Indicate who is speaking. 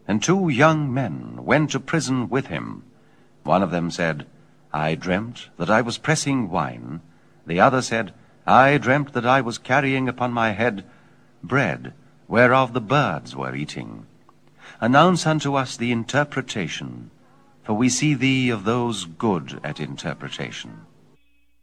Speaker 1: And 2 young men went to prison with him. One of them said, I dreamt that I was pressing wine. The other said, I dreamt that I was carrying upon my head bread, whereof the birds were eating. Announce unto us the interpretation, for we see thee of those good at interpretation.